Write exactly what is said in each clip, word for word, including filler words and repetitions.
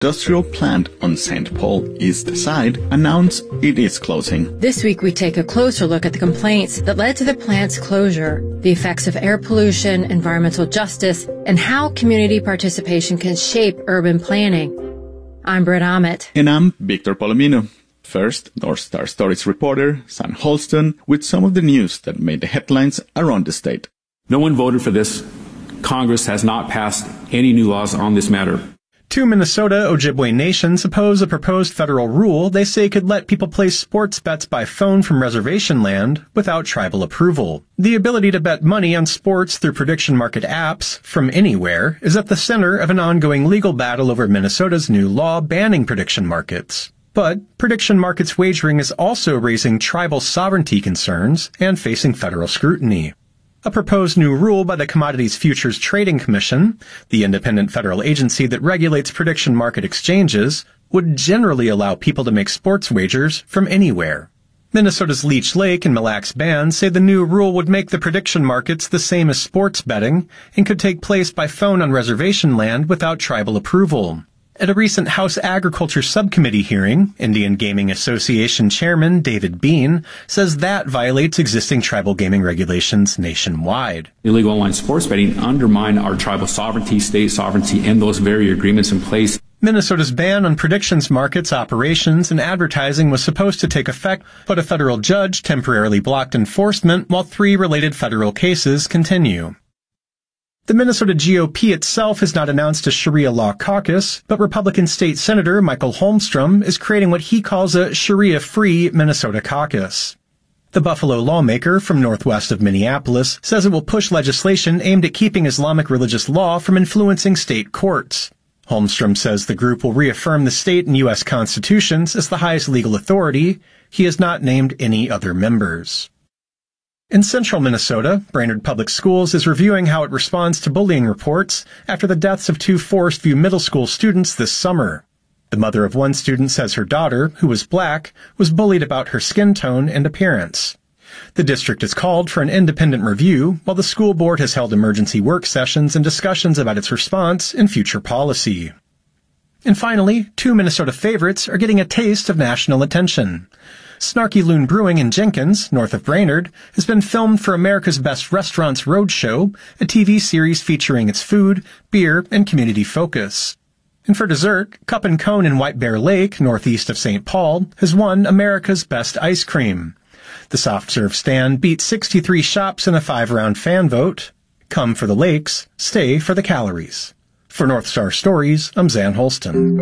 industrial plant on Saint Paul East Side announced it is closing. This week we take a closer look at the complaints that led to the plant's closure, the effects of air pollution, environmental justice, and how community participation can shape urban planning. I'm Britt Ahmet. And I'm Victor Palomino. First, North Star Stories reporter Sam Holston with some of the news that made the headlines around the state. No one voted for this. Congress has not passed any new laws on this matter. Two Minnesota Ojibwe nations oppose a proposed federal rule they say could let people place sports bets by phone from reservation land without tribal approval. The ability to bet money on sports through prediction market apps from anywhere is at the center of an ongoing legal battle over Minnesota's new law banning prediction markets. But prediction markets wagering is also raising tribal sovereignty concerns and facing federal scrutiny. A proposed new rule by the Commodities Futures Trading Commission, the independent federal agency that regulates prediction market exchanges, would generally allow people to make sports wagers from anywhere. Minnesota's Leech Lake and Mille Lacs Band say the new rule would make the prediction markets the same as sports betting and could take place by phone on reservation land without tribal approval. At a recent House Agriculture Subcommittee hearing, Indian Gaming Association Chairman David Bean says that violates existing tribal gaming regulations nationwide. Illegal online sports betting undermine our tribal sovereignty, state sovereignty, and those very agreements in place. Minnesota's ban on predictions markets, operations, and advertising was supposed to take effect, but a federal judge temporarily blocked enforcement while three related federal cases continue. The Minnesota G O P itself has not announced a Sharia law caucus, but Republican State Senator Michael Holmstrom is creating what he calls a Sharia-free Minnesota caucus. The Buffalo lawmaker from northwest of Minneapolis says it will push legislation aimed at keeping Islamic religious law from influencing state courts. Holmstrom says the group will reaffirm the state and U S constitutions as the highest legal authority. He has not named any other members. In central Minnesota, Brainerd Public Schools is reviewing how it responds to bullying reports after the deaths of two Forest View Middle School students this summer. The mother of one student says her daughter, who was black, was bullied about her skin tone and appearance. The district has called for an independent review, while the school board has held emergency work sessions and discussions about its response and future policy. And finally, two Minnesota favorites are getting a taste of national attention. Snarky Loon Brewing in Jenkins, north of Brainerd, has been filmed for America's Best Restaurants Roadshow, a T V series featuring its food, beer, and community focus. And for dessert, Cup and Cone in White Bear Lake, northeast of Saint Paul, has won America's Best Ice Cream. The soft-serve stand beat sixty-three shops in a five-round fan vote. Come for the lakes, stay for the calories. For North Star Stories, I'm Zan Holston.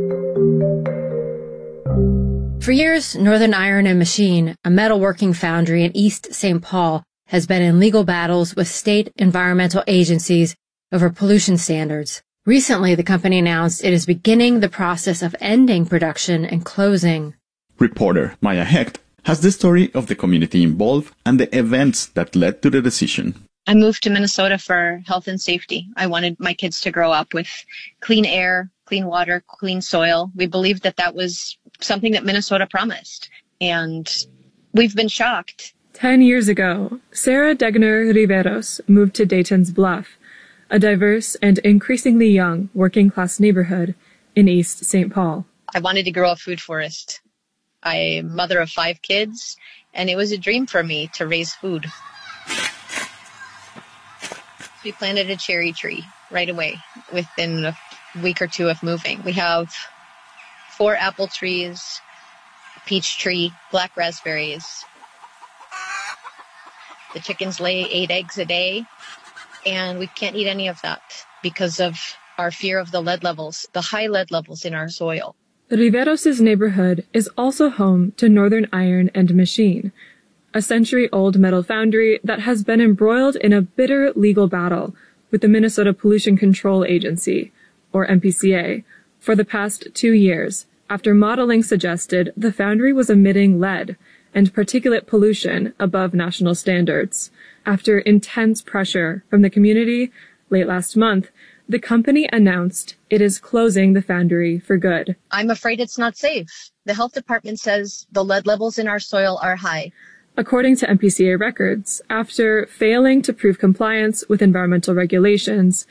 For years, Northern Iron and Machine, a metalworking foundry in East Saint Paul, has been in legal battles with state environmental agencies over pollution standards. Recently, the company announced it is beginning the process of ending production and closing. Reporter Maya Hecht has the story of the community involved and the events that led to the decision. I moved to Minnesota for health and safety. I wanted my kids to grow up with clean air, clean water, clean soil. We believed that that was something that Minnesota promised, and we've been shocked. Ten years ago, Sarah Degner Riveros moved to Dayton's Bluff, a diverse and increasingly young working-class neighborhood in East Saint Paul. I wanted to grow a food forest. I'm a mother of five kids, and it was a dream for me to raise food. We planted a cherry tree right away within a week or two of moving. We have four apple trees, a peach tree, black raspberries. The chickens lay eight eggs a day, and we can't eat any of that because of our fear of the lead levels, the high lead levels in our soil. Riveros' neighborhood is also home to Northern Iron and Machine, a century-old metal foundry that has been embroiled in a bitter legal battle with the Minnesota Pollution Control Agency, or M P C A, for the past two years, after modeling suggested the foundry was emitting lead and particulate pollution above national standards. After intense pressure from the community late last month, the company announced it is closing the foundry for good. I'm afraid it's not safe. The health department says the lead levels in our soil are high. According to M P C A records, after failing to prove compliance with environmental regulations,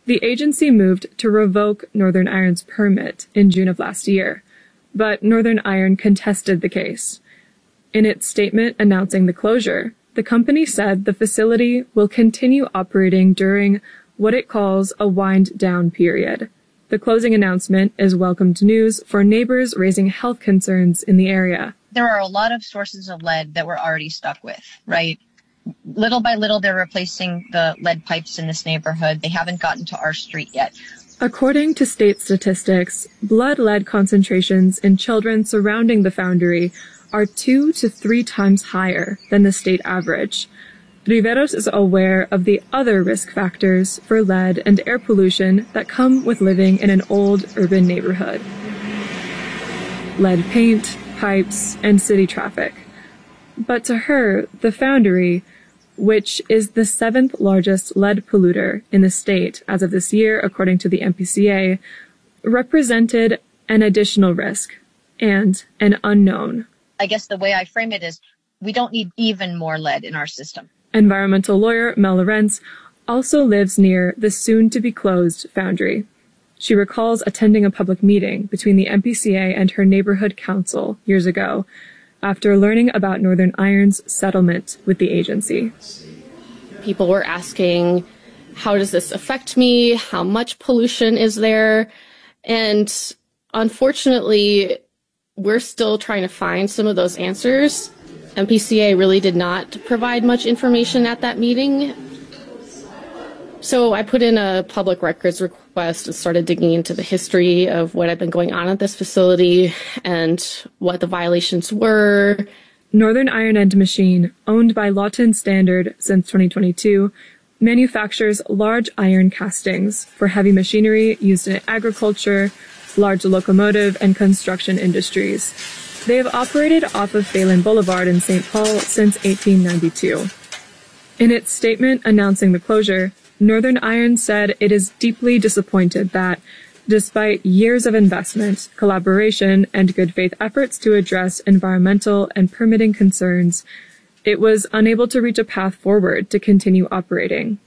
The agency moved to revoke Northern Iron's permit in June of last year, but Northern Iron contested the case. In its statement announcing the closure, the company said the facility will continue operating during what it calls a wind-down period. The closing announcement is welcomed news for neighbors raising health concerns in the area. There are a lot of sources of lead that we're already stuck with, right? Little by little, they're replacing the lead pipes in this neighborhood. They haven't gotten to our street yet. According to state statistics, blood lead concentrations in children surrounding the foundry are two to three times higher than the state average. Riveros is aware of the other risk factors for lead and air pollution that come with living in an old urban neighborhood. Lead paint, pipes, and city traffic. But to her, the foundry, which is the seventh largest lead polluter in the state as of this year, according to the M P C A, represented an additional risk and an unknown. I guess the way I frame it is we don't need even more lead in our system. Environmental lawyer Mel Lorenz also lives near the soon-to-be-closed foundry. She recalls attending a public meeting between the M P C A and her neighborhood council years ago after learning about Northern Iron's settlement with the agency. People were asking, how does this affect me? How much pollution is there? And unfortunately, we're still trying to find some of those answers. M P C A really did not provide much information at that meeting. So I put in a public records request and started digging into the history of what had been going on at this facility and what the violations were. Northern Iron and Machine, owned by Lawton Standard since twenty twenty-two, manufactures large iron castings for heavy machinery used in agriculture, large locomotive, and construction industries. They have operated off of Phelan Boulevard in Saint Paul since eighteen ninety-two. In its statement announcing the closure, Northern Iron said it is deeply disappointed that, despite years of investment, collaboration, and good faith efforts to address environmental and permitting concerns, it was unable to reach a path forward to continue operating.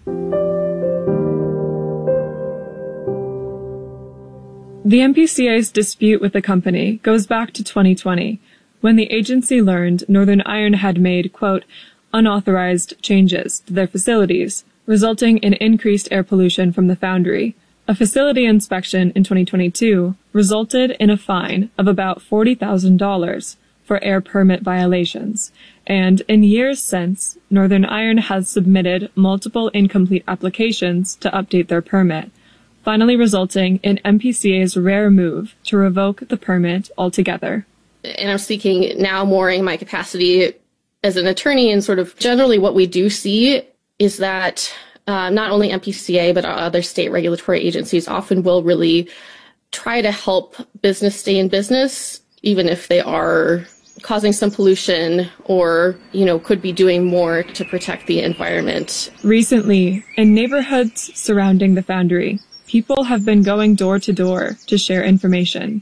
The M P C A's dispute with the company goes back to twenty twenty, when the agency learned Northern Iron had made, quote, unauthorized changes to their facilities, resulting in increased air pollution from the foundry. A facility inspection in twenty twenty-two resulted in a fine of about forty thousand dollars for air permit violations, and in years since, Northern Iron has submitted multiple incomplete applications to update their permit, finally resulting in M P C A's rare move to revoke the permit altogether. And I'm speaking now more in my capacity as an attorney, and sort of generally what we do see is that uh, not only M P C A, but other state regulatory agencies often will really try to help business stay in business, even if they are causing some pollution or, you know, could be doing more to protect the environment. Recently, in neighborhoods surrounding the foundry, people have been going door to door to share information.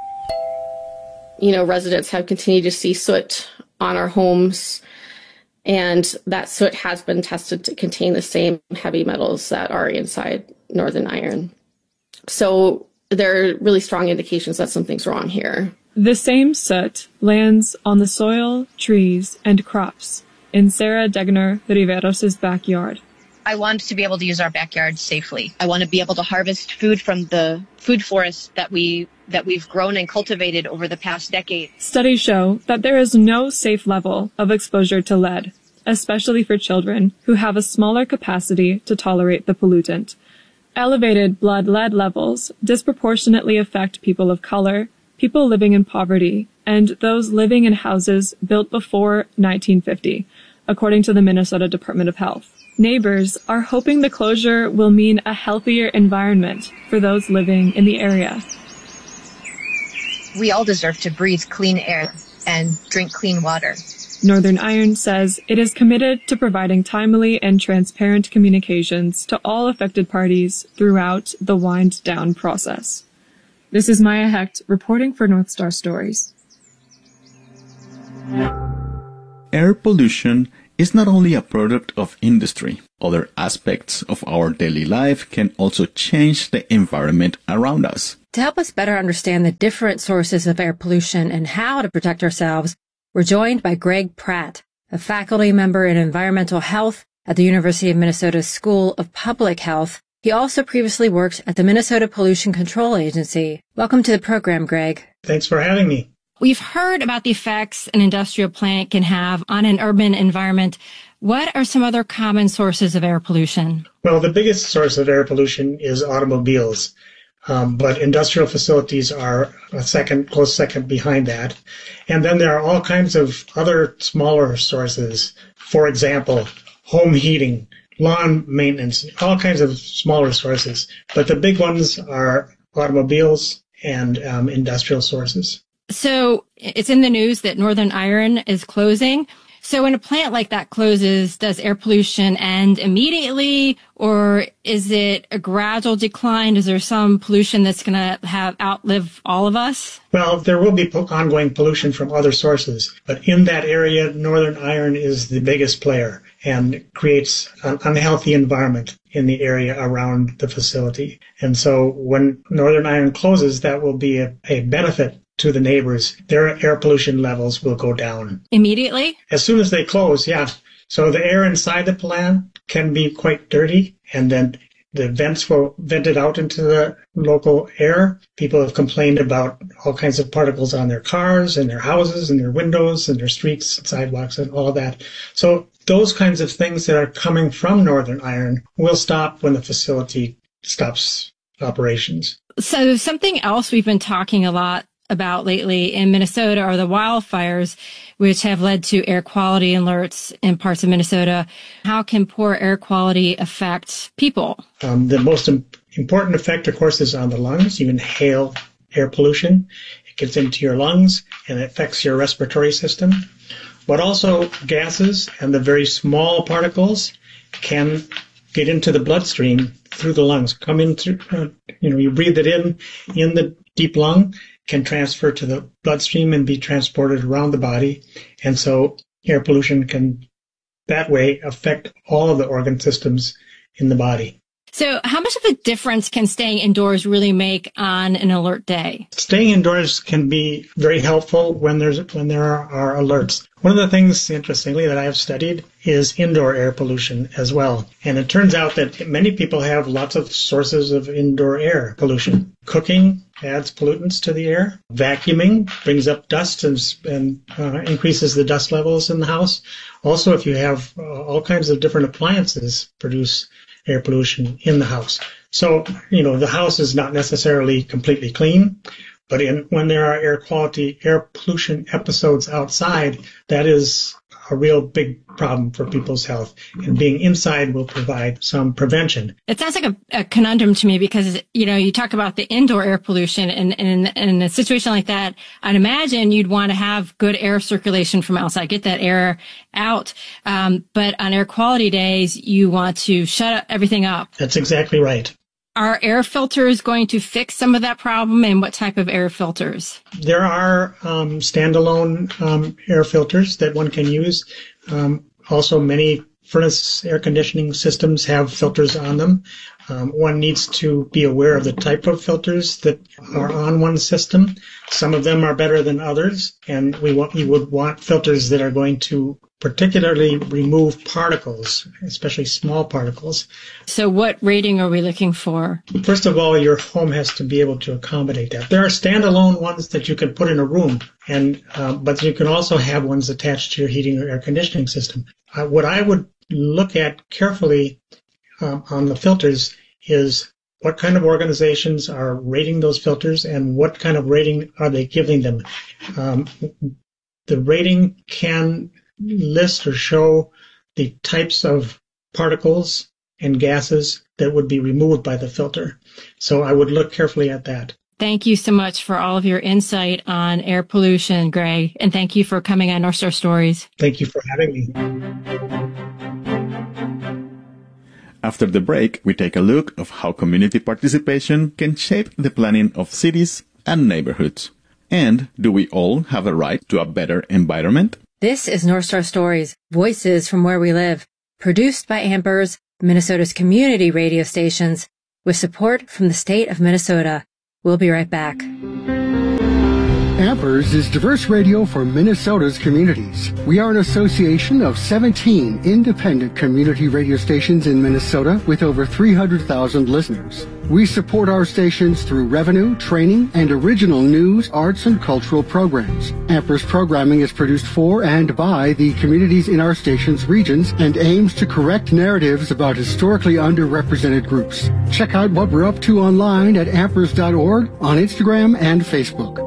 You know, residents have continued to see soot on our homes, and that soot has been tested to contain the same heavy metals that are inside Northern Iron. So there are really strong indications that something's wrong here. The same soot lands on the soil, trees, and crops in Sarah Degner Riveros' backyard. I want to be able to use our backyard safely. I want to be able to harvest food from the food forests that we that we've grown and cultivated over the past decade. Studies show that there is no safe level of exposure to lead, especially for children who have a smaller capacity to tolerate the pollutant. Elevated blood lead levels disproportionately affect people of color, people living in poverty, and those living in houses built before nineteen fifty, according to the Minnesota Department of Health. Neighbors are hoping the closure will mean a healthier environment for those living in the area. We all deserve to breathe clean air and drink clean water. Northern Iron says it is committed to providing timely and transparent communications to all affected parties throughout the wind-down process. This is Maya Hecht reporting for North Star Stories. Air pollution is not only a product of industry, Other aspects of our daily life can also change the environment around us. To help us better understand the different sources of air pollution and how to protect ourselves, we're joined by Greg Pratt, a faculty member in environmental health at the University of Minnesota's School of Public Health. He also previously worked at the Minnesota Pollution Control Agency. Welcome to the program, Greg. Thanks for having me. We've heard about the effects an industrial plant can have on an urban environment. What are some other common sources of air pollution? Well, the biggest source of air pollution is automobiles, um, but industrial facilities are a second, close second behind that. And then there are all kinds of other smaller sources. For example, home heating, lawn maintenance, all kinds of smaller sources. But the big ones are automobiles and um, industrial sources. So it's in the news that Northern Iron is closing. So when a plant like that closes, does air pollution end immediately, or is it a gradual decline? Is there some pollution that's going to have outlive all of us? Well, there will be ongoing pollution from other sources, but in that area, Northern Iron is the biggest player and creates an unhealthy environment in the area around the facility. And so when Northern Iron closes, that will be a, a benefit to the neighbors. Their air pollution levels will go down. Immediately? As soon as they close, yeah. So the air inside the plant can be quite dirty, and then the vents will vent it out into the local air. People have complained about all kinds of particles on their cars and their houses and their windows and their streets and sidewalks and all of that. So those kinds of things that are coming from Northern Iron will stop when the facility stops operations. So something else we've been talking a lot about lately in Minnesota are the wildfires, which have led to air quality alerts in parts of Minnesota. How can poor air quality affect people? Um, the most im- important effect, of course, is on the lungs. You inhale air pollution. It gets into your lungs and it affects your respiratory system. But also gases and the very small particles can get into the bloodstream through the lungs, come in through, uh, you know, you breathe it in, in the deep lung, can transfer to the bloodstream and be transported around the body. And so air pollution can that way affect all of the organ systems in the body. So how much of a difference can staying indoors really make on an alert day? Staying indoors can be very helpful when there's when there are, are alerts. One of the things, interestingly, that I have studied is indoor air pollution as well. And it turns out that many people have lots of sources of indoor air pollution. Cooking adds pollutants to the air. Vacuuming brings up dust and, and uh, increases the dust levels in the house. Also, if you have uh, all kinds of different appliances produce air pollution in the house. So, you know, the house is not necessarily completely clean, but in, when there are air quality, air pollution episodes outside, that is a real big problem for people's health. And being inside will provide some prevention. It sounds like a, a conundrum to me because, you know, you talk about the indoor air pollution and, and, and in a situation like that, I'd imagine you'd want to have good air circulation from outside, get that air out. Um, but on air quality days, you want to shut everything up. That's exactly right. Are air filters going to fix some of that problem, and what type of air filters? There are um, standalone um, air filters that one can use. Um, also, many furnace air conditioning systems have filters on them. Um, one needs to be aware of the type of filters that are on one system. Some of them are better than others, and we want we would want filters that are going to particularly remove particles, especially small particles. So what rating are we looking for? First of all, your home has to be able to accommodate that. There are standalone ones that you can put in a room, and uh, but you can also have ones attached to your heating or air conditioning system. Uh, what I would look at carefully um, on the filters is what kind of organizations are rating those filters and what kind of rating are they giving them. Um, the rating can list or show the types of particles and gases that would be removed by the filter. So I would look carefully at that. Thank you so much for all of your insight on air pollution, Greg, and thank you for coming on North Star Stories. Thank you for having me. After the break, we take a look of how community participation can shape the planning of cities and neighborhoods. And do we all have a right to a better environment? This is North Star Stories, Voices from Where We Live, produced by Ambers, Minnesota's community radio stations, with support from the state of Minnesota. We'll be right back. Ampers is diverse radio for Minnesota's communities. We are an association of seventeen independent community radio stations in Minnesota with over three hundred thousand listeners. We support our stations through revenue, training, and original news, arts, and cultural programs. Ampers programming is produced for and by the communities in our station's regions and aims to correct narratives about historically underrepresented groups. Check out what we're up to online at ampers dot org, on Instagram and Facebook.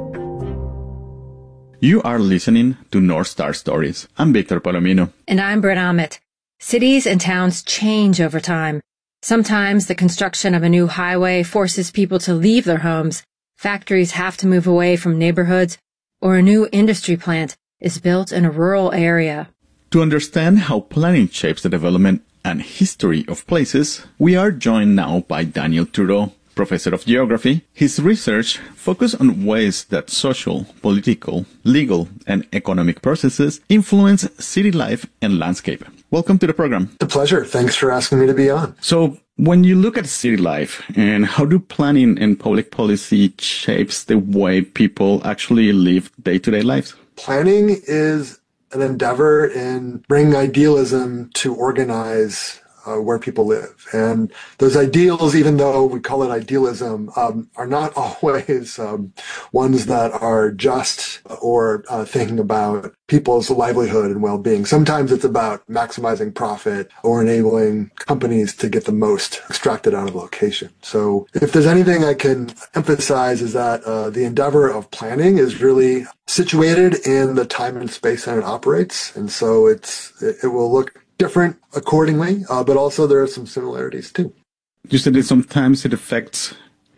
You are listening to North Star Stories. I'm Victor Palomino. And I'm Brett Ahmet. Cities and towns change over time. Sometimes the construction of a new highway forces people to leave their homes. Factories have to move away from neighborhoods, or a new industry plant is built in a rural area. To understand how planning shapes the development and history of places, we are joined now by Daniel Trudeau, professor of geography. His research focuses on ways that social, political, legal, and economic processes influence city life and landscape. Welcome to the program. It's a pleasure. Thanks for asking me to be on. So, when you look at city life, and how do planning and public policy shapes the way people actually live day-to-day lives? Planning is an endeavor in bringing idealism to organize Uh, where people live. And those ideals, even though we call it idealism, um, are not always um, ones that are just or uh, thinking about people's livelihood and well-being. Sometimes it's about maximizing profit or enabling companies to get the most extracted out of a location. So if there's anything I can emphasize is that uh, the endeavor of planning is really situated in the time and space that it operates. And so it's it, it will look different accordingly, uh, but also there are some similarities too. You said that sometimes it affects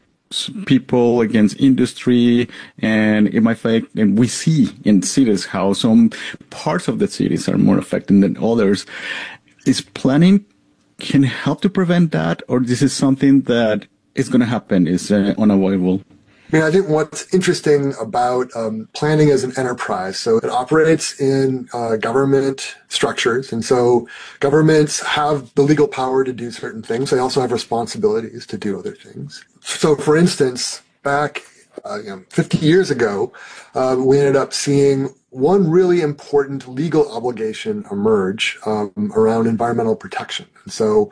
people against industry, and it might affect, and we see in cities how some parts of the cities are more affected than others. Is planning can help to prevent that, or this is something that is going to happen, is uh, unavoidable? I mean, I think what's interesting about um, planning as an enterprise, so it operates in uh, government structures, and so governments have the legal power to do certain things. They also have responsibilities to do other things. So, for instance, back uh, you know, fifty years ago, uh, we ended up seeing one really important legal obligation emerge um, around environmental protection. And so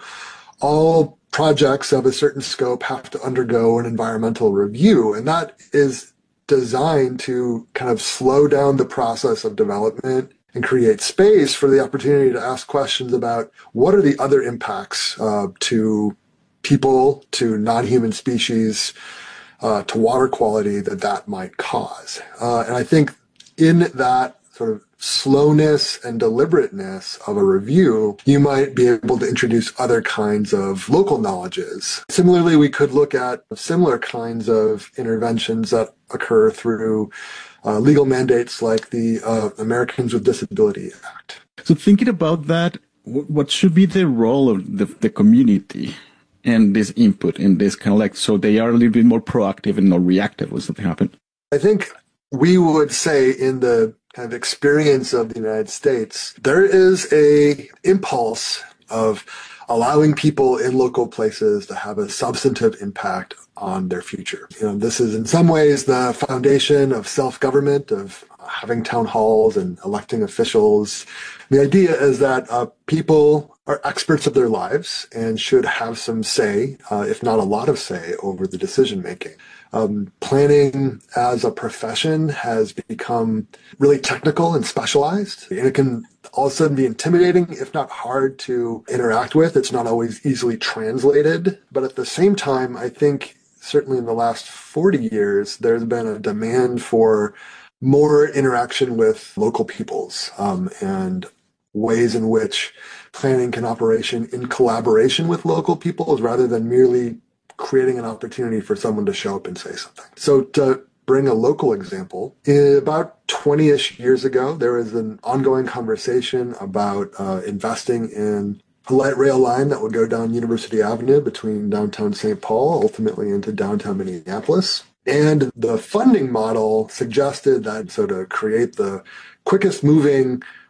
all projects of a certain scope have to undergo an environmental review, and that is designed to kind of slow down the process of development and create space for the opportunity to ask questions about what are the other impacts uh, to people, to non-human species, uh, to water quality that that might cause. Uh, and I think in that sort of slowness and deliberateness of a review, you might be able to introduce other kinds of local knowledges. Similarly, we could look at similar kinds of interventions that occur through uh, legal mandates like the uh, Americans with Disability Act. So thinking about that, what should be the role of the, the community and this input in this kind of like, so they are a little bit more proactive and not reactive when something happens? I think we would say in the kind of experience of the United States, there is a impulse of allowing people in local places to have a substantive impact on their future. You know, this is in some ways the foundation of self-government, of having town halls and electing officials. The idea is that uh, people are experts of their lives and should have some say, uh, if not a lot of say, over the decision-making. Um, planning as a profession has become really technical and specialized, and it can all of a sudden be intimidating, if not hard to interact with. It's not always easily translated, but at the same time, I think certainly in the last forty years, there's been a demand for more interaction with local peoples um, and ways in which planning can operation in collaboration with local peoples rather than merely creating an opportunity for someone to show up and say something. So to bring a local example, about twenty-ish years ago, there was an ongoing conversation about uh, investing in a light rail line that would go down University Avenue between downtown Saint Paul, ultimately into downtown Minneapolis. And the funding model suggested that so to create the quickest moving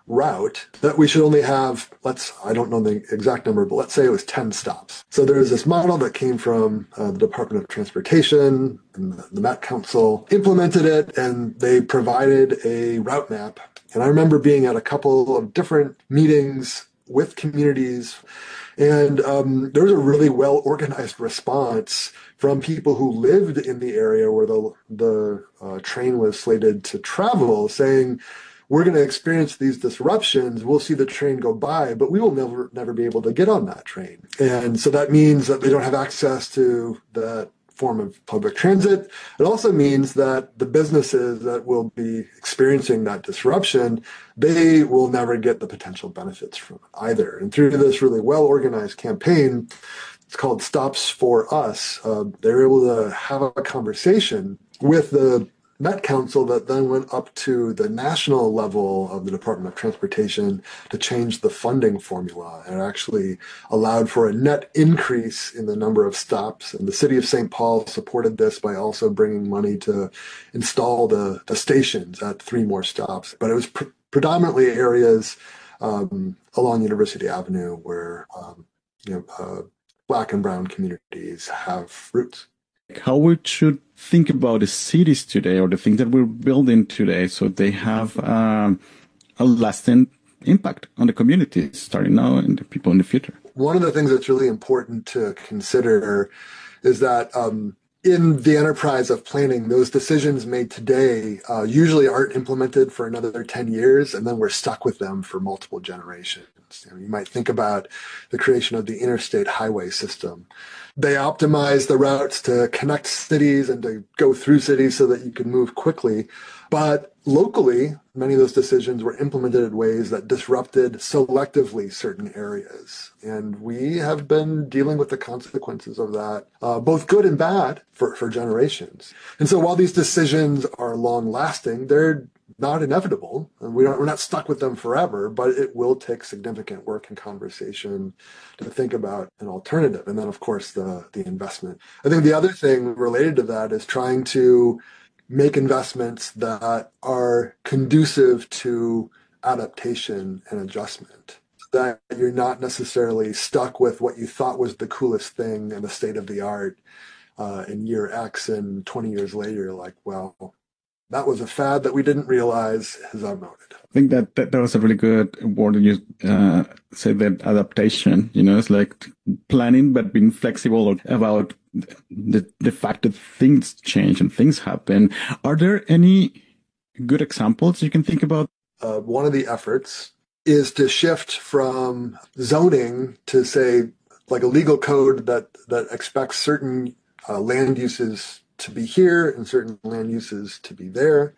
route, that we should only have, let's, I don't know the exact number, but let's say it was ten stops. So there was this model that came from uh, the Department of Transportation, and the, the Met Council implemented it, and they provided a route map. And I remember being at a couple of different meetings with communities, and um, there was a really well-organized response from people who lived in the area where the, the uh, train was slated to travel, saying, we're going to experience these disruptions. We'll see the train go by, but we will never, never be able to get on that train. And so that means that they don't have access to that form of public transit. It also means that the businesses that will be experiencing that disruption, they will never get the potential benefits from it either. And through this really well-organized campaign, it's called Stops for Us, uh, they were able to have a conversation with the Met Council that then went up to the national level of the Department of Transportation to change the funding formula, and actually allowed for a net increase in the number of stops. And the city of Saint Paul supported this by also bringing money to install the, the stations at three more stops. But it was pr- predominantly areas um, along University Avenue where um, you know uh, Black and brown communities have roots. How we should think about the cities today, or the things that we're building today, so they have um, a lasting impact on the communities, starting now and the people in the future. One of the things that's really important to consider is that um, in the enterprise of planning, those decisions made today uh, usually aren't implemented for another ten years, and then we're stuck with them for multiple generations. You know, you might think about the creation of the interstate highway system. They optimize the routes to connect cities and to go through cities so that you can move quickly. But locally, many of those decisions were implemented in ways that disrupted selectively certain areas. And we have been dealing with the consequences of that, uh, both good and bad, for, for generations. And so while these decisions are long-lasting, they're not inevitable, and we don't, we're not stuck with them forever, but it will take significant work and conversation to think about an alternative. And then, of course, the, the investment. I think the other thing related to that is trying to make investments that are conducive to adaptation and adjustment, that you're not necessarily stuck with what you thought was the coolest thing and the state of the art uh, in year X, and twenty years later, you're like, well, that was a fad that we didn't realize is outmoded. I think that, that, that was a really good word you uh, said, that adaptation. You know, it's like planning, but being flexible about the, the fact that things change and things happen. Are there any good examples you can think about? Uh, one of the efforts is to shift from zoning to, say, like a legal code that, that expects certain uh, land uses to be here and certain land uses to be there,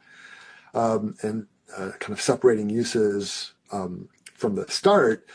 um, and uh, kind of separating uses um, from the start,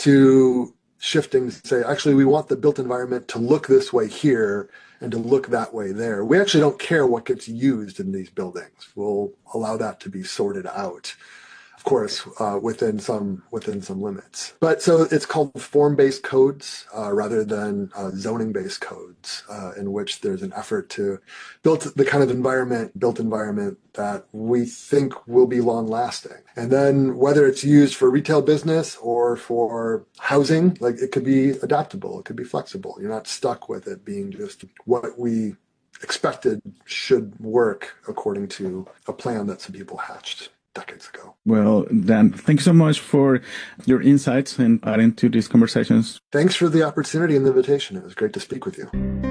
to shifting to say, actually, we want the built environment to look this way here and to look that way there. We actually don't care what gets used in these buildings. We'll allow that to be sorted out, of course, uh, within some within some limits. But so it's called form-based codes uh, rather than uh, zoning-based codes, uh, in which there's an effort to build the kind of environment, built environment that we think will be long-lasting. And then whether it's used for retail business or for housing, like it could be adaptable, it could be flexible. You're not stuck with it being just what we expected should work according to a plan that some people hatched decades ago. Well, Dan, thank you so much for your insights and adding to these conversations. Thanks for the opportunity and the invitation. It was great to speak with you.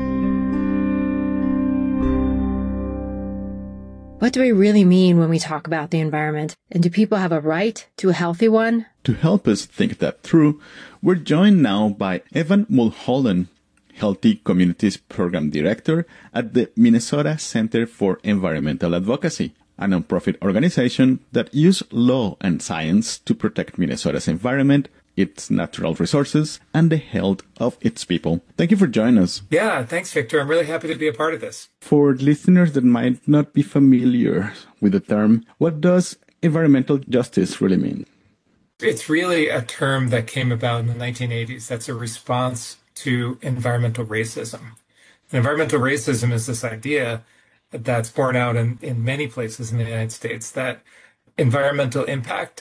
What do we really mean when we talk about the environment? And do people have a right to a healthy one? To help us think that through, we're joined now by Evan Mulholland, Healthy Communities Program Director at the Minnesota Center for Environmental Advocacy, a nonprofit organization that uses law and science to protect Minnesota's environment, its natural resources, and the health of its people. Thank you for joining us. Yeah, thanks, Victor. I'm really happy to be a part of this. For listeners that might not be familiar with the term, what does environmental justice really mean? It's really a term that came about in the nineteen eighties. That's a response to environmental racism. And environmental racism is this idea that's borne out in, in many places in the United States that environmental impact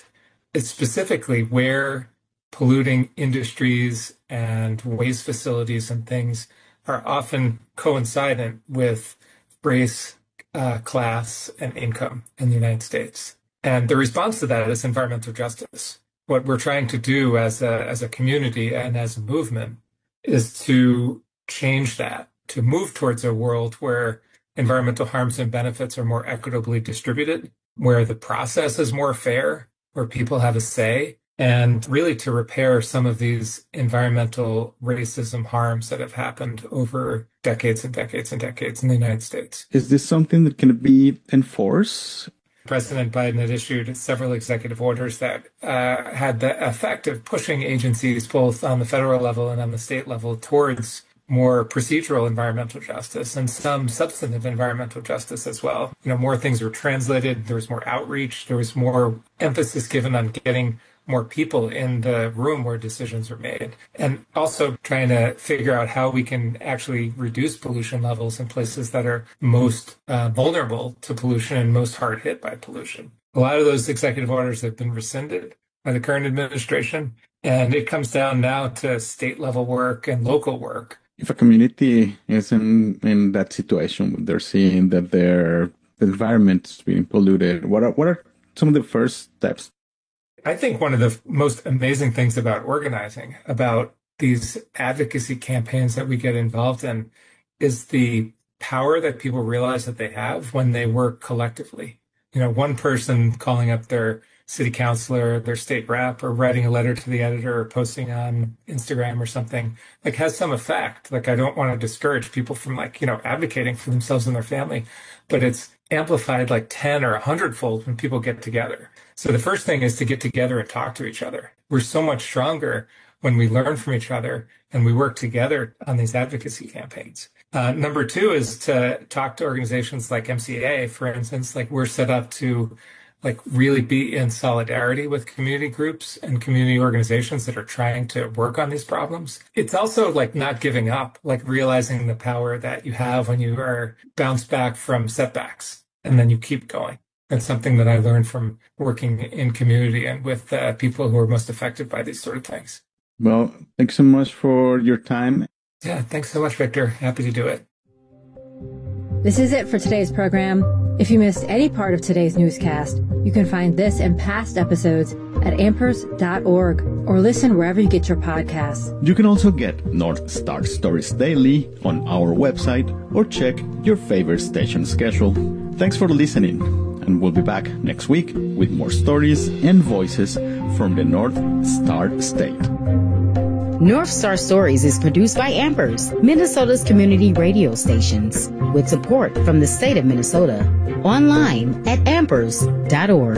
specifically where polluting industries and waste facilities and things are often coincident with race, uh, class, and income in the United States. And the response to that is environmental justice. What we're trying to do as a, as a community and as a movement is to change that, to move towards a world where environmental harms and benefits are more equitably distributed, where the process is more fair, where people have a say, and really to repair some of these environmental racism harms that have happened over decades and decades and decades in the United States. Is this something that can be enforced? President Biden had issued several executive orders that uh, had the effect of pushing agencies both on the federal level and on the state level towards more procedural environmental justice and some substantive environmental justice as well. You know, more things were translated, there was more outreach, there was more emphasis given on getting more people in the room where decisions are made, and also trying to figure out how we can actually reduce pollution levels in places that are most uh, vulnerable to pollution and most hard hit by pollution. A lot of those executive orders have been rescinded by the current administration, and it comes down now to state level work and local work. If a community is in, in that situation, they're seeing that their environment is being polluted, what are, what are some of the first steps? I think one of the most amazing things about organizing, about these advocacy campaigns that we get involved in, is the power that people realize that they have when they work collectively. You know, one person calling up their city councilor, their state rep, or writing a letter to the editor or posting on Instagram or something, like has some effect. Like, I don't want to discourage people from, like, you know, advocating for themselves and their family, but it's amplified like ten or a hundredfold when people get together. So the first thing is to get together and talk to each other. We're so much stronger when we learn from each other and we work together on these advocacy campaigns. Uh, number two is to talk to organizations like M C A, for instance. Like, we're set up to like really be in solidarity with community groups and community organizations that are trying to work on these problems. It's also like not giving up, like realizing the power that you have when you are bounced back from setbacks and then you keep going. That's something that I learned from working in community and with uh, people who are most affected by these sort of things. Well, thanks so much for your time. Yeah, thanks so much, Victor. Happy to do it. This is it for today's program. If you missed any part of today's newscast, you can find this and past episodes at ampers dot org or listen wherever you get your podcasts. You can also get North Star Stories Daily on our website or check your favorite station schedule. Thanks for listening, and we'll be back next week with more stories and voices from the North Star State. North Star Stories is produced by Ampers, Minnesota's community radio stations, with support from the state of Minnesota. Online at ampers dot org.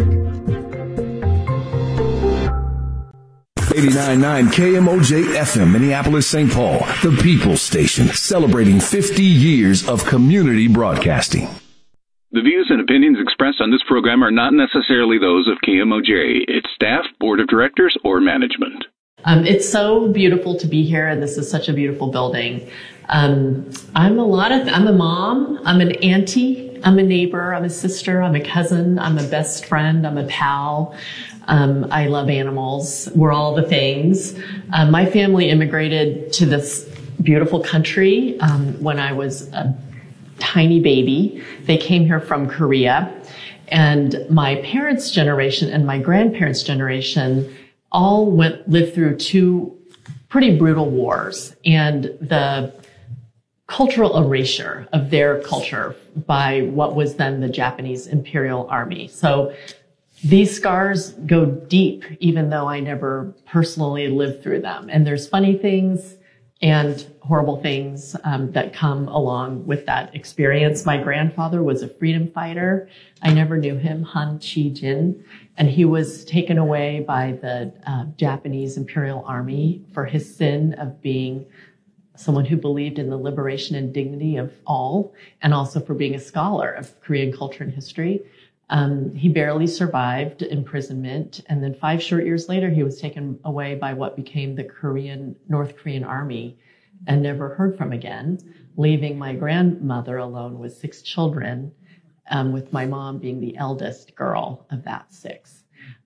eighty-nine point nine K M O J F M, Minneapolis, Saint Paul, the People's Station, celebrating fifty years of community broadcasting. The views and opinions expressed on this program are not necessarily those of K M O J, its staff, board of directors, or management. Um, it's so beautiful to be here, and this is such a beautiful building. Um, I'm a lot of, I'm a mom, I'm an auntie, I'm a neighbor, I'm a sister, I'm a cousin, I'm a best friend, I'm a pal. Um, I love animals. We're all the things. Uh, my family immigrated to this beautiful country um, when I was a tiny baby. They came here from Korea, and my parents' generation and my grandparents' generation all went lived through two pretty brutal wars, and the cultural erasure of their culture by what was then the Japanese Imperial Army. So these scars go deep, even though I never personally lived through them. And there's funny things and horrible things um, that come along with that experience. My grandfather was a freedom fighter. I never knew him, Han Chi-jin, and he was taken away by the uh, Japanese Imperial Army for his sin of being someone who believed in the liberation and dignity of all, and also for being a scholar of Korean culture and history. Um, he barely survived imprisonment, and then five short years later, he was taken away by what became the Korean, North Korean Army, and never heard from again, leaving my grandmother alone with six children, um, with my mom being the eldest girl of that six.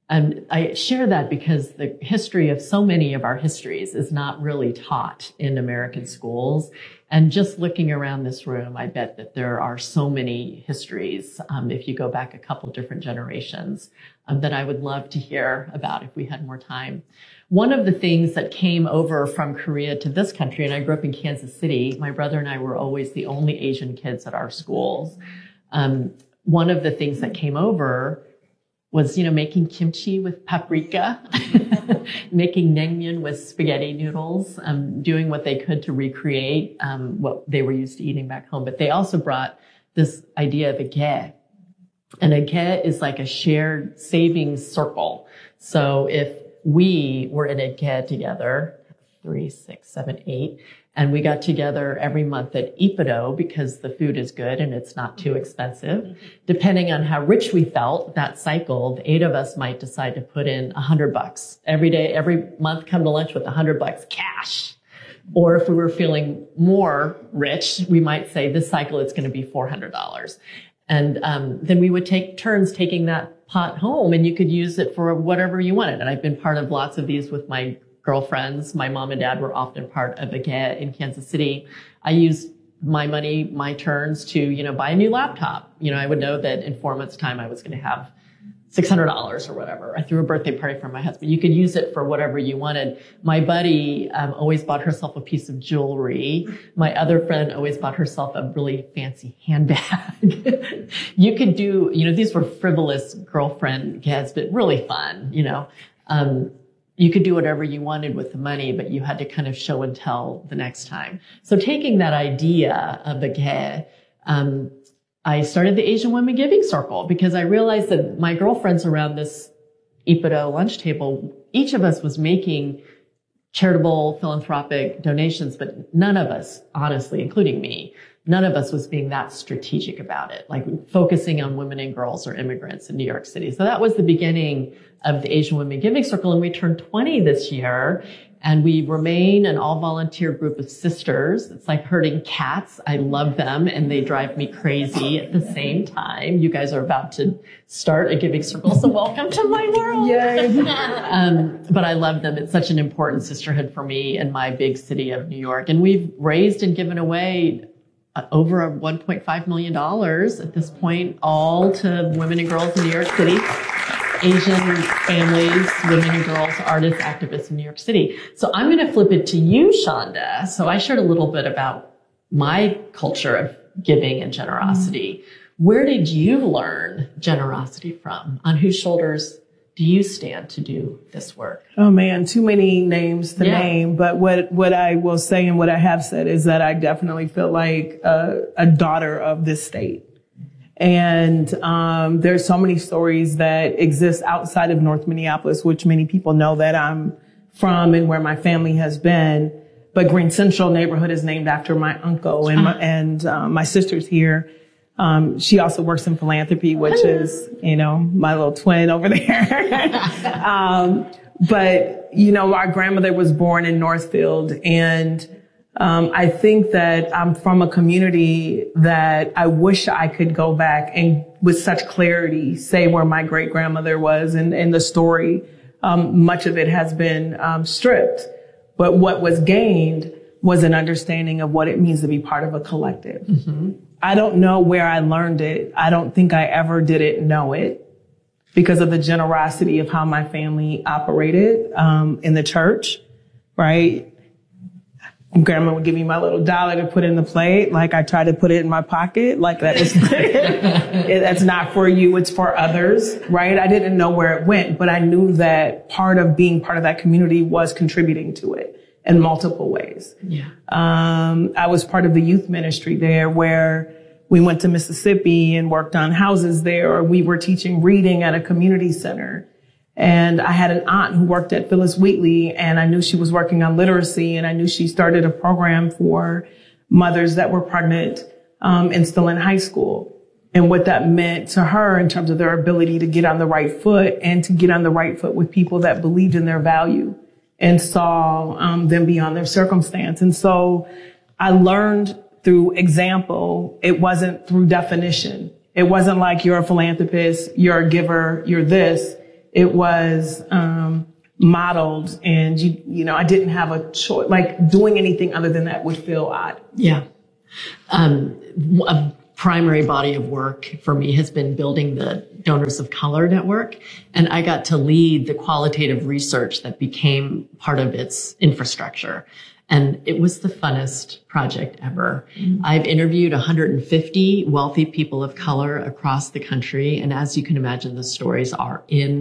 And I share that because the history of so many of our histories is not really taught in American schools. And just looking around this room, I bet that there are so many histories, um, if you go back a couple different generations, um, that I would love to hear about if we had more time. One of the things that came over from Korea to this country, and I grew up in Kansas City, my brother and I were always the only Asian kids at our schools. Um, one of the things that came over was, you know, making kimchi with paprika, making naengmyeon with spaghetti noodles, um, doing what they could to recreate um, what they were used to eating back home. But they also brought this idea of a ge. And a ge is like a shared savings circle. So if we were in a ge together, three, six, seven, eight, and we got together every month at Ippudo because the food is good and it's not too expensive. Depending on how rich we felt that cycle, the eight of us might decide to put in a hundred bucks every day, every month, come to lunch with a hundred bucks cash. Or if we were feeling more rich, we might say this cycle it's going to be four hundred dollars. And um, then we would take turns taking that pot home, and you could use it for whatever you wanted. And I've been part of lots of these with my girlfriends. My mom and dad were often part of a ge in Kansas City. I used my money, my turns to, you know, buy a new laptop. You know, I would know that in four months' time I was going to have six hundred dollars or whatever. I threw a birthday party for my husband. You could use it for whatever you wanted. My buddy um, always bought herself a piece of jewelry. My other friend always bought herself a really fancy handbag. You could do, you know, these were frivolous girlfriend ge's, but really fun, you know. Um, You could do whatever you wanted with the money, but you had to kind of show and tell the next time. So taking that idea of the ge, um, I started the Asian Women Giving Circle because I realized that my girlfriends around this Ippudo lunch table, each of us was making charitable, philanthropic donations, but none of us, honestly, including me, none of us was being that strategic about it, like focusing on women and girls or immigrants in New York City. So that was the beginning of the Asian Women Giving Circle, and we turned twenty this year, and we remain an all-volunteer group of sisters. It's like herding cats. I love them, and they drive me crazy at the same time. You guys are about to start a giving circle, so welcome to my world. Yay. um, but I love them. It's such an important sisterhood for me in my big city of New York, and we've raised and given away over one point five million dollars at this point, all to women and girls in New York City, Asian families, women and girls, artists, activists in New York City. So I'm going to flip it to you, Shonda. So I shared a little bit about my culture of giving and generosity. Mm-hmm. Where did you learn generosity from? On whose shoulders do you stand to do this work? Oh man, too many names to yeah. name. But what, what I will say and what I have said is that I definitely feel like a, a daughter of this state. And, um, there's so many stories that exist outside of North Minneapolis, which many people know that I'm from and where my family has been. But Green Central neighborhood is named after my uncle and my, and, um, my sister's here. Um, she also works in philanthropy, which is, you know, my little twin over there. um, but, you know, our grandmother was born in Northfield, and um, I think that I'm from a community that I wish I could go back and with such clarity say where my great grandmother was, and, and the story. Um, much of it has been um, stripped, but what was gained was an understanding of what it means to be part of a collective. Mm-hmm. I don't know where I learned it. I don't think I ever didn't know it because of the generosity of how my family operated um, in the church, right? Grandma would give me my little dollar to put in the plate. Like I tried to put it in my pocket. Like that was, that's not for you. It's for others, right? I didn't know where it went, but I knew that part of being part of that community was contributing to it in multiple ways. Yeah. Um, I was part of the youth ministry there where we went to Mississippi and worked on houses there, or we were teaching reading at a community center. And I had an aunt who worked at Phyllis Wheatley, and I knew she was working on literacy, and I knew she started a program for mothers that were pregnant, um, and still in high school. And what that meant to her in terms of their ability to get on the right foot and to get on the right foot with people that believed in their value and saw um, them beyond their circumstance. And so I learned through example. It wasn't through definition. It wasn't like you're a philanthropist, you're a giver, you're this. It was um, modeled, and you, you know, I didn't have a choice. Like doing anything other than that would feel odd. Yeah. Um, a primary body of work for me has been building the Donors of Color Network, and I got to lead the qualitative research that became part of its infrastructure. And it was the funnest project ever. Mm-hmm. I've interviewed one hundred fifty wealthy people of color across the country. And as you can imagine, the stories are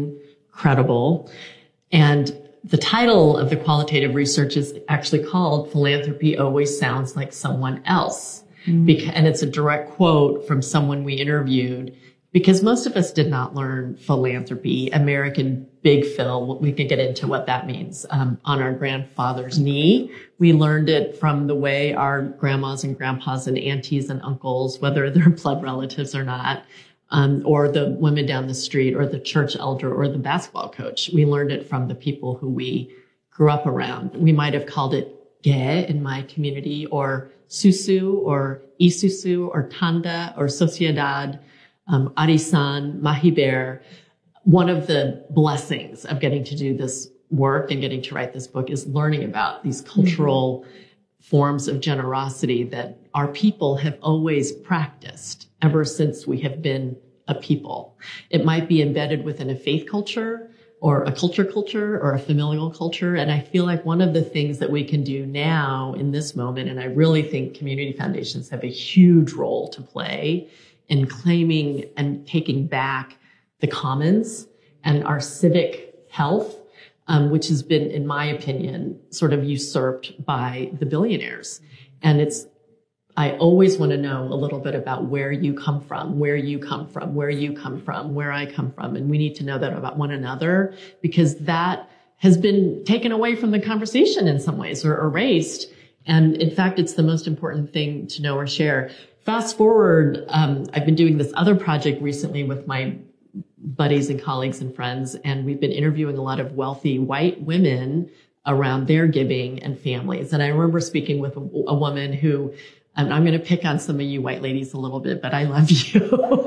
incredible. And the title of the qualitative research is actually called Philanthropy Always Sounds Like Someone Else. Mm-hmm. Beca- and it's a direct quote from someone we interviewed, because most of us did not learn philanthropy, American Big Phil. We can get into what that means um, on our grandfather's knee. We learned it from the way our grandmas and grandpas and aunties and uncles, whether they're blood relatives or not, um, or the women down the street or the church elder or the basketball coach. We learned it from the people who we grew up around. We might have called it ge in my community, or susu, or isusu, or tanda, or sociedad, um, arisan, mahiber. One of the blessings of getting to do this work and getting to write this book is learning about these cultural mm-hmm. forms of generosity that our people have always practiced ever since we have been a people. It might be embedded within a faith culture or a culture culture or a familial culture. And I feel like one of the things that we can do now in this moment, and I really think community foundations have a huge role to play in claiming and taking back the commons and our civic health, um, which has been, in my opinion, sort of usurped by the billionaires. And it's, I always want to know a little bit about where you come from, where you come from, where you come from, where I come from. And we need to know that about one another, because that has been taken away from the conversation in some ways, or erased. And in fact, it's the most important thing to know or share. Fast forward, um, I've been doing this other project recently with my buddies and colleagues and friends, and we've been interviewing a lot of wealthy white women around their giving and families. And I remember speaking with a, a woman who, um, I'm going to pick on some of you white ladies a little bit, but I love you.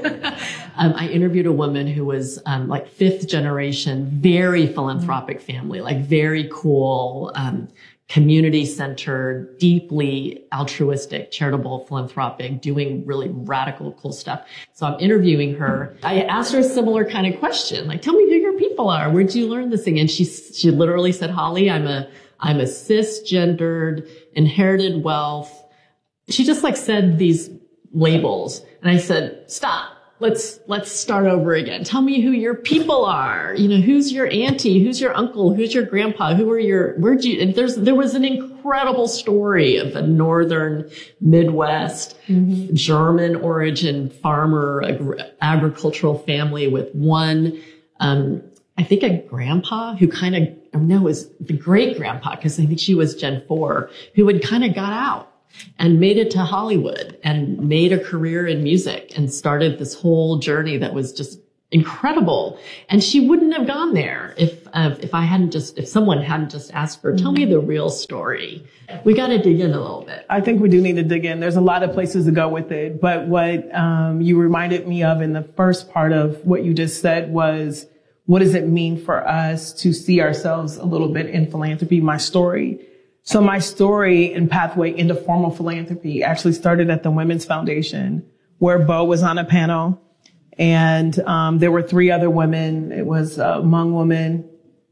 um, I interviewed a woman who was um, like fifth generation, very philanthropic family, like very cool, um, community-centered, deeply altruistic, charitable, philanthropic, doing really radical, cool stuff. So I'm interviewing her. I asked her a similar kind of question, like, tell me who your people are. Where'd you learn this thing? And she, she literally said, Holly, I'm a, I'm a cisgendered, inherited wealth. She just like said these labels. And I said, stop. Let's, let's start over again. Tell me who your people are. You know, who's your auntie? Who's your uncle? Who's your grandpa? Who are your, where'd you, and there's, there was an incredible story of a northern Midwest, mm-hmm. German origin farmer, agri- agricultural family with one, um, I think a grandpa who kind of, no, it was the great grandpa, because I think she was Gen four, who had kind of got out and made it to Hollywood and made a career in music and started this whole journey that was just incredible. And she wouldn't have gone there if, uh, if I hadn't just, if someone hadn't just asked her, tell me the real story. We got to dig in a little bit. I think we do need to dig in. There's a lot of places to go with it. But what, um, you reminded me of in the first part of what you just said was, what does it mean for us to see ourselves a little bit in philanthropy? My story. So my story and pathway into formal philanthropy actually started at the Women's Foundation, where Bo was on a panel, and um, there were three other women. It was a Hmong woman,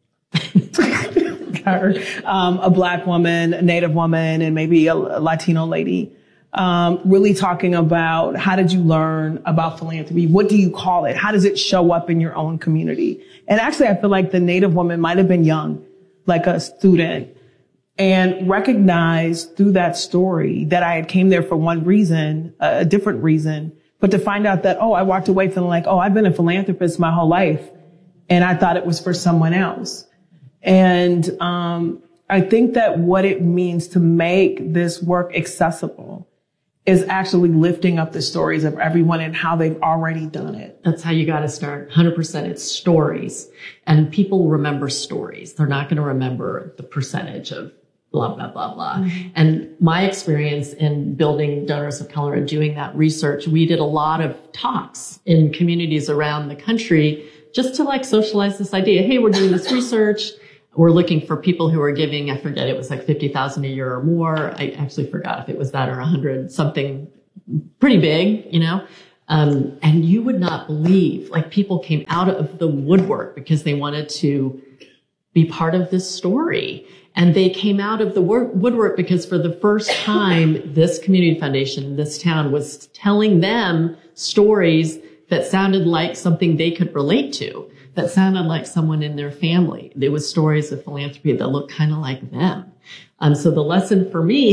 um, a Black woman, a Native woman, and maybe a, a Latino lady, um, really talking about how did you learn about philanthropy? What do you call it? How does it show up in your own community? And actually, I feel like the Native woman might have been young, like a student, and recognized through that story that I had came there for one reason, a different reason, but to find out that, oh, I walked away feeling like, oh, I've been a philanthropist my whole life, and I thought it was for someone else. And um I think that what it means to make this work accessible is actually lifting up the stories of everyone and how they've already done it. That's how you got to start. one hundred percent. It's stories. And people remember stories. They're not going to remember the percentage of blah, blah, blah, blah. Mm-hmm. And my experience in building Donors of Color and doing that research, we did a lot of talks in communities around the country just to like socialize this idea. Hey, we're doing this research. We're looking for people who are giving, I forget, it was like fifty thousand a year or more. I actually forgot if it was that or a hundred, something pretty big, you know? Um, and you would not believe, like people came out of the woodwork because they wanted to be part of this story. And they came out of the work, woodwork because for the first time, this community foundation, this town was telling them stories that sounded like something they could relate to, that sounded like someone in their family. There was stories of philanthropy that looked kind of like them. Um, so the lesson for me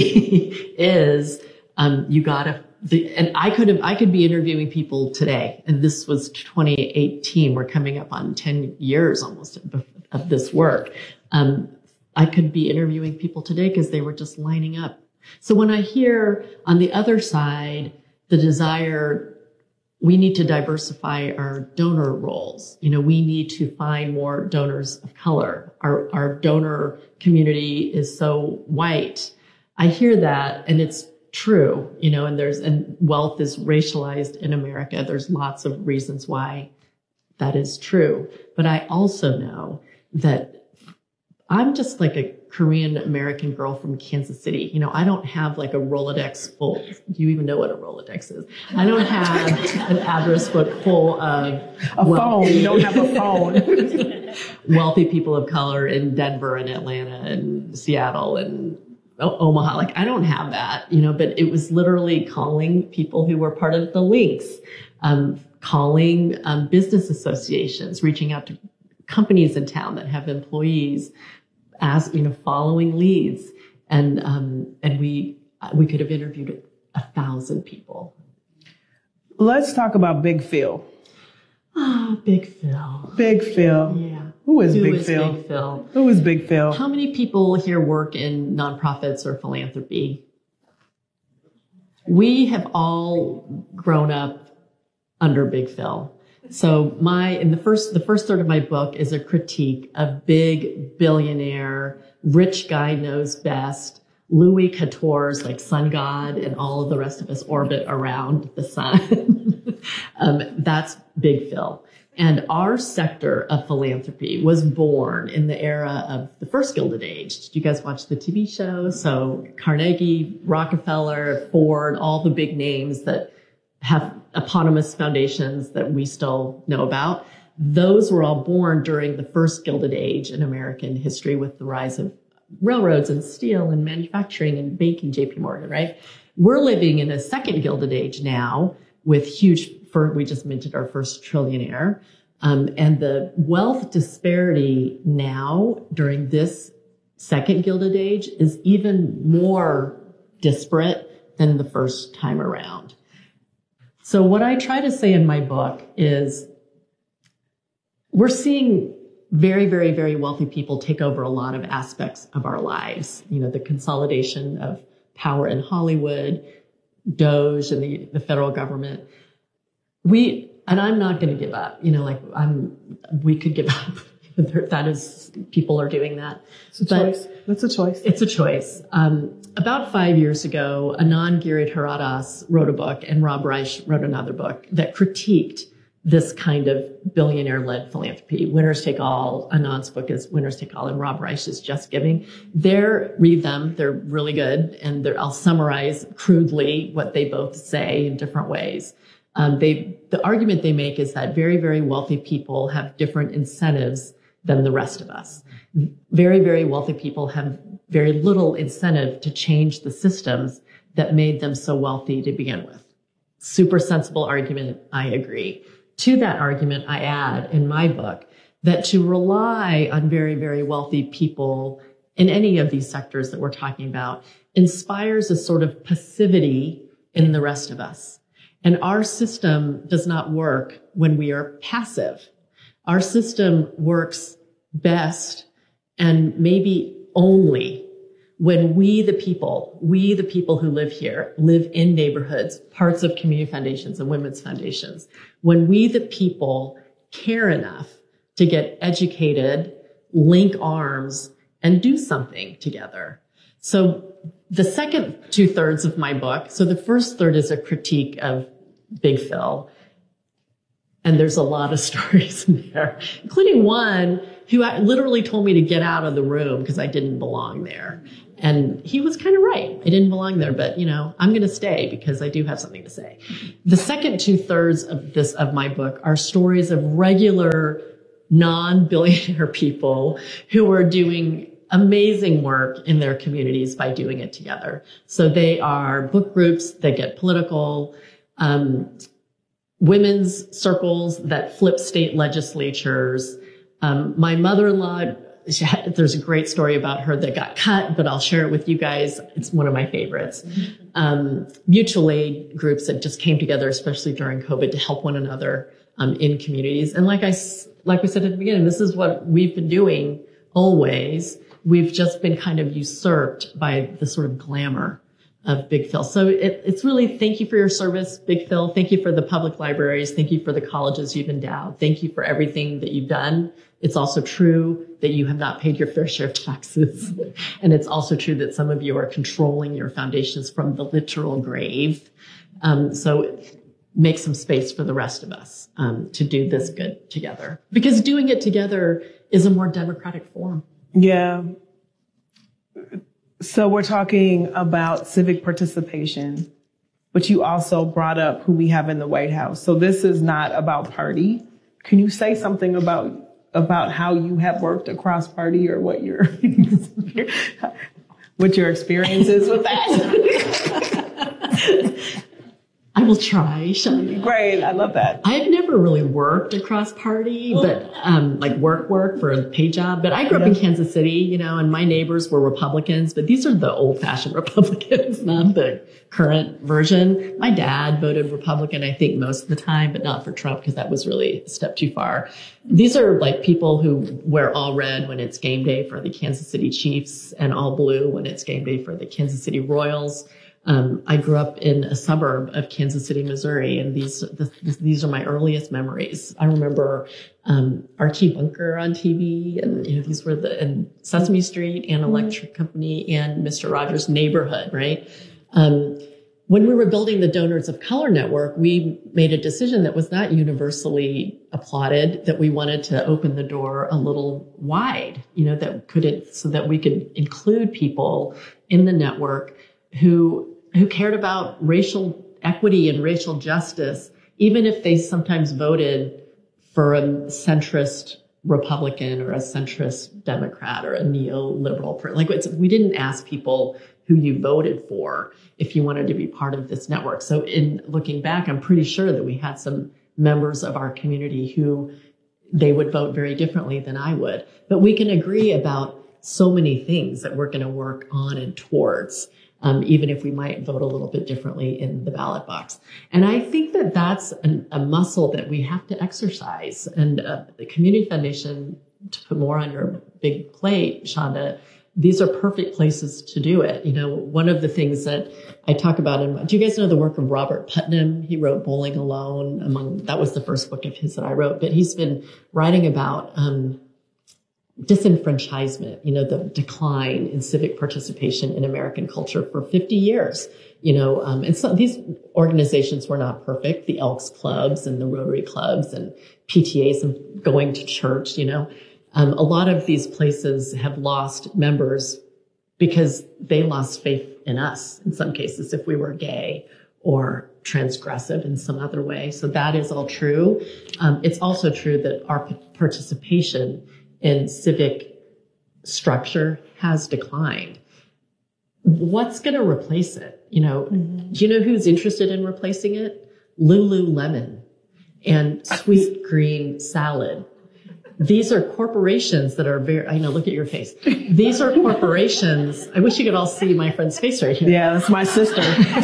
is, um, you gotta, the, and I could have, I could be interviewing people today, and this was twenty eighteen. We're coming up on ten years almost of, of this work. Um, I could be interviewing people today because they were just lining up. So when I hear on the other side, the desire, we need to diversify our donor roles. You know, we need to find more donors of color. Our, our donor community is so white. I hear that, and it's true, you know, and there's, and wealth is racialized in America. There's lots of reasons why that is true. But I also know that I'm just like a Korean American girl from Kansas City. You know, I don't have like a Rolodex full. Do you even know what a Rolodex is? I don't have an address book full of a phone. You don't have a phone. Wealthy people of color in Denver and Atlanta and Seattle and o- Omaha. Like I don't have that, you know, but it was literally calling people who were part of the links, um, calling um, business associations, reaching out to companies in town that have employees, as you know, following leads, and um, and we we could have interviewed a thousand people. Let's talk about Big Phil. Ah, oh, Big Phil. Big Phil. Yeah. Who is Who Big is Phil? Big Phil? Who is Big Phil? How many people here work in nonprofits or philanthropy? We have all grown up under Big Phil. So my, in the first, the first third of my book is a critique of big billionaire, rich guy knows best, Louis Quatorze, like sun god, and all of the rest of us orbit around the sun. um, that's Big Phil. And our sector of philanthropy was born in the era of the first Gilded Age. Did you guys watch the T V show? So Carnegie, Rockefeller, Ford, all the big names that have eponymous foundations that we still know about. Those were all born during the first Gilded Age in American history with the rise of railroads and steel and manufacturing and banking, J P Morgan, right? We're living in a second Gilded Age now with huge, for, we just minted our first trillionaire. Um, and the wealth disparity now during this second Gilded Age is even more disparate than the first time around. So what I try to say in my book is we're seeing very, very, very wealthy people take over a lot of aspects of our lives. You know, the consolidation of power in Hollywood, Doge and the, the federal government. We, and I'm not going to give up, you know, like I'm, we could give up. That is, people are doing that. It's a but choice. That's a choice. It's a choice. Um, about five years ago, Anand Giridharadas wrote a book and Rob Reich wrote another book that critiqued this kind of billionaire-led philanthropy. Winners take all. Anand's book is Winners Take All, and Rob Reich is Just Giving. They're, read them. They're really good. And I'll summarize crudely what they both say in different ways. Um, they, the argument they make is that very, very wealthy people have different incentives than the rest of us. Very, very wealthy people have very little incentive to change the systems that made them so wealthy to begin with. Super sensible argument. I agree. To that argument, I add in my book that to rely on very, very wealthy people in any of these sectors that we're talking about inspires a sort of passivity in the rest of us. And our system does not work when we are passive. Our system works best and maybe only when we, the people, we, the people who live here, live in neighborhoods, parts of community foundations and women's foundations, when we, the people, care enough to get educated, link arms, and do something together. So the second two thirds of my book, so the first third is a critique of Big Phil. And there's a lot of stories in there, including one who literally told me to get out of the room because I didn't belong there. And he was kind of right. I didn't belong there, but you know, I'm going to stay because I do have something to say. The second two thirds of this, of my book, are stories of regular non-billionaire people who are doing amazing work in their communities by doing it together. So they are book groups that get political, um, women's circles that flip state legislatures. Um, my mother-in-law, she had, there's a great story about her that got cut, but I'll share it with you guys. It's one of my favorites. Um, mutual aid groups that just came together, especially during COVID, to help one another um, in communities. And like I, like we said at the beginning, this is what we've been doing always. We've just been kind of usurped by the sort of glamour of Big Phil. So it, it's really, thank you for your service, Big Phil. Thank you for the public libraries. Thank you for the colleges you've endowed. Thank you for everything that you've done. It's also true that you have not paid your fair share of taxes. And it's also true that some of you are controlling your foundations from the literal grave. Um, so make some space for the rest of us um, to do this good together. Because doing it together is a more democratic form. Yeah. So we're talking about civic participation, but you also brought up who we have in the White House. So this is not about party. Can you say something about about how you have worked across party, or what your what your experience is with that? I will try, Shani. Great, I love that. I've never really worked across party, but um like work work for a paid job. But I grew up in Kansas City, you know, and my neighbors were Republicans, but these are the old-fashioned Republicans, not the current version. My dad voted Republican, I think, most of the time, but not for Trump because that was really a step too far. These are like people who wear all red when it's game day for the Kansas City Chiefs and all blue when it's game day for the Kansas City Royals. Um, I grew up in a suburb of Kansas City, Missouri, and these the, these are my earliest memories. I remember um, Archie Bunker on T V, and you know these were the and Sesame Street and Electric Company and Mister Rogers' Neighborhood, right? Um, when we were building the Donors of Color Network, we made a decision that was not universally applauded, that we wanted to open the door a little wide, you know, that could so that we could include people in the network who who cared about racial equity and racial justice, even if they sometimes voted for a centrist Republican or a centrist Democrat or a neoliberal. Like it's, we didn't ask people who you voted for if you wanted to be part of this network. So in looking back, I'm pretty sure that we had some members of our community who they would vote very differently than I would. But we can agree about so many things that we're going to work on and towards. Um, even if we might vote a little bit differently in the ballot box. And I think that that's an, a muscle that we have to exercise. And uh, the Community Foundation, to put more on your big plate, Shonda, these are perfect places to do it. You know, one of the things that I talk about in, do you guys know the work of Robert Putnam? He wrote Bowling Alone. Among that was the first book of his that I wrote. But he's been writing about um disenfranchisement, you know, the decline in civic participation in American culture for fifty years, you know, um, and so these organizations were not perfect, the Elks Clubs and the Rotary Clubs and P T As and going to church, you know, um, a lot of these places have lost members because they lost faith in us in some cases, if we were gay or transgressive in some other way. So that is all true. Um, it's also true that our p- participation in civic structure has declined. What's going to replace it? You know, mm-hmm. Do you know who's interested in replacing it? Lululemon and Sweet Green Salad. These are corporations that are very, I know, look at your face. These are corporations. I wish you could all see my friend's face right here. Yeah, that's my sister.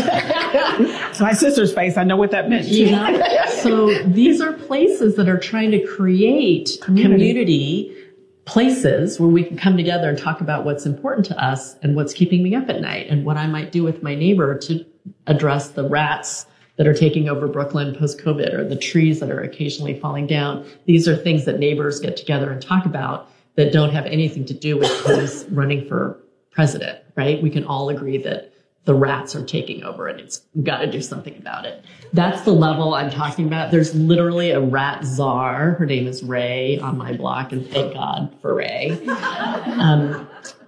It's my sister's face. I know what that meant. Yeah. So these are places that are trying to create community. community places where we can come together and talk about what's important to us and what's keeping me up at night and what I might do with my neighbor to address the rats that are taking over Brooklyn post-COVID or the trees that are occasionally falling down. These are things that neighbors get together and talk about that don't have anything to do with who's running for president, right? We can all agree that the rats are taking over and it's got to do something about it. That's the level I'm talking about. There's literally a rat czar. Her name is Ray on my block, and thank God for Ray. Um,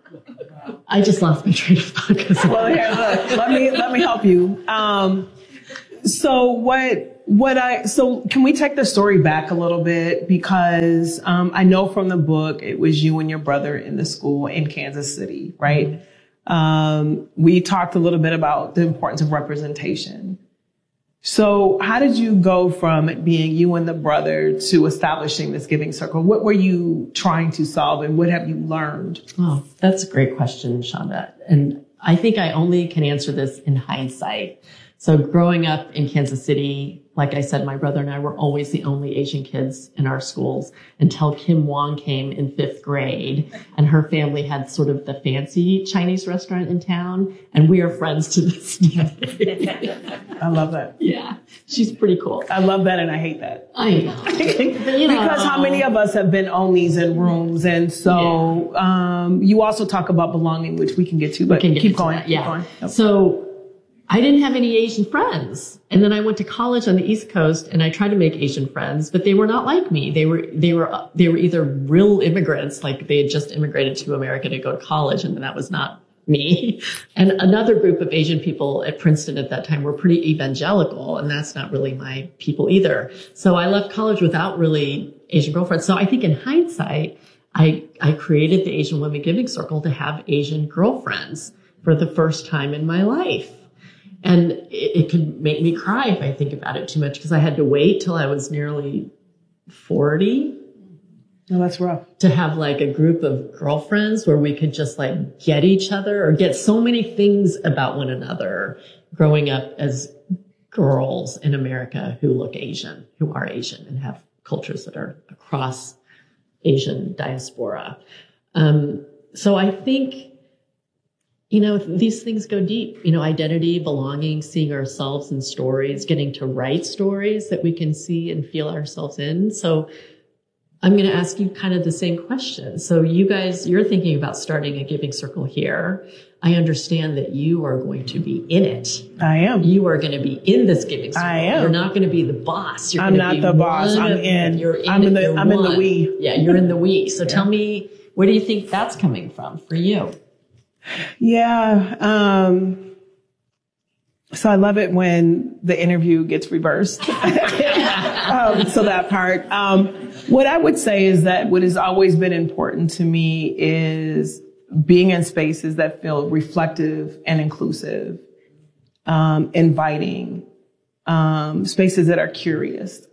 I just lost my train of thought. Well, here, look, let me, let me help you. Um, so what, what I, so can we take the story back a little bit? Because, um, I know from the book, it was you and your brother in the school in Kansas City, right? Mm-hmm. Um, we talked a little bit about the importance of representation. So how did you go from it being you and the brother to establishing this giving circle? What were you trying to solve and what have you learned? Oh, that's a great question, Shonda. And I think I only can answer this in hindsight. So growing up in Kansas City, like I said, my brother and I were always the only Asian kids in our schools until Kim Wong came in fifth grade, and her family had sort of the fancy Chinese restaurant in town, and we are friends to this day. I love that. Yeah, she's pretty cool. I love that, and I hate that. I know. You know. Because how many of us have been onlys in rooms, and so yeah. um, you also talk about belonging, which we can get to, but can get keep going. That, yeah. Keep going. Yep. So I didn't have any Asian friends. And then I went to college on the East Coast and I tried to make Asian friends, but they were not like me. They were, they were, they were either real immigrants, like they had just immigrated to America to go to college, and that was not me. And another group of Asian people at Princeton at that time were pretty evangelical, and that's not really my people either. So I left college without really Asian girlfriends. So I think in hindsight, I, I created the Asian Women Giving Circle to have Asian girlfriends for the first time in my life. And it, it could make me cry if I think about it too much, because I had to wait till I was nearly forty. No, that's rough. To have like a group of girlfriends where we could just like get each other or get so many things about one another growing up as girls in America who look Asian, who are Asian and have cultures that are across Asian diaspora. Um, so I think, you know, these things go deep, you know, identity, belonging, seeing ourselves in stories, getting to write stories that we can see and feel ourselves in. So I'm going to ask you kind of the same question. So you guys, you're thinking about starting a giving circle here. I understand that you are going to be in it. I am. You are going to be in this giving circle. I am. You're not going to be the boss. You're I'm going to not be the boss. I'm of, in. You're in. I'm in the, you're I'm in the one. we. Yeah, you're in the we. So Yeah. tell me, where do you think that's coming from for you? Yeah. Um, so I love it when the interview gets reversed. um, so that part. Um, what I would say is that what has always been important to me is being in spaces that feel reflective and inclusive, um, inviting, um, spaces that are curious.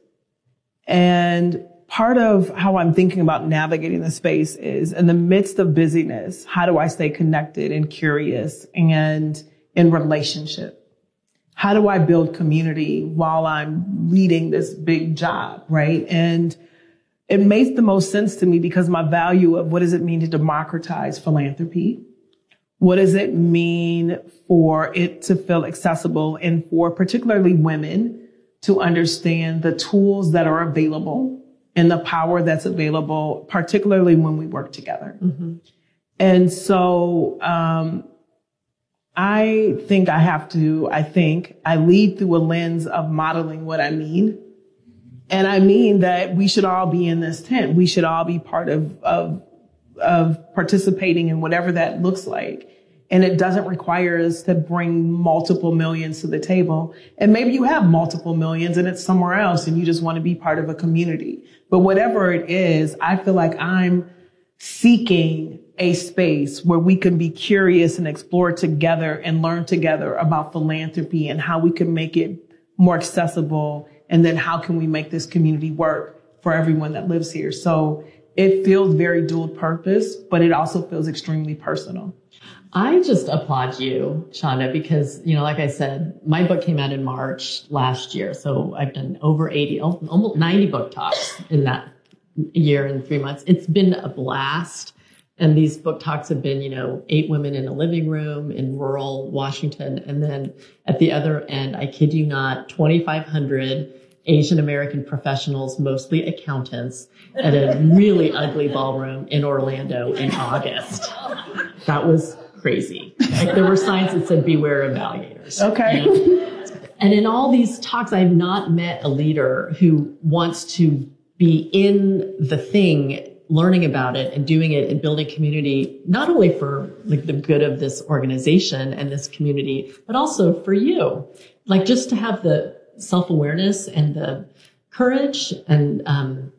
And part of how I'm thinking about navigating the space is in the midst of busyness, how do I stay connected and curious and in relationship? How do I build community while I'm leading this big job, right? And it makes the most sense to me because my value of what does it mean to democratize philanthropy? What does it mean for it to feel accessible and for particularly women to understand the tools that are available and the power that's available, particularly when we work together. Mm-hmm. And so, um, I think I have to, I think I lead through a lens of modeling what I mean. And I mean that we should all be in this tent. We should all be part of, of, of participating in whatever that looks like. And it doesn't require us to bring multiple millions to the table. And maybe you have multiple millions and it's somewhere else and you just want to be part of a community. But whatever it is, I feel like I'm seeking a space where we can be curious and explore together and learn together about philanthropy and how we can make it more accessible. And then how can we make this community work for everyone that lives here? So it feels very dual purpose, but it also feels extremely personal. I just applaud you, Shonda, because, you know, like I said, my book came out in March last year. So I've done over eighty, almost ninety book talks in that year and three months. It's been a blast. And these book talks have been, you know, eight women in a living room in rural Washington. And then at the other end, I kid you not, twenty-five hundred Asian American professionals, mostly accountants, at a really ugly ballroom in Orlando in August. That was crazy. Like there were signs that said, beware of alligators. Okay. And, and in all these talks, I've not met a leader who wants to be in the thing, learning about it and doing it and building community, not only for like the good of this organization and this community, but also for you. Like just to have the self-awareness and the courage and, um,